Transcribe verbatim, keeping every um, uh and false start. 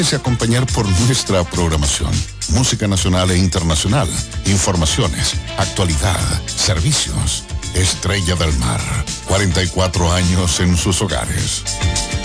Déjese acompañar por nuestra programación. Música nacional e internacional, informaciones, actualidad, servicios. Estrella del Mar, cuarenta y cuatro años en sus hogares.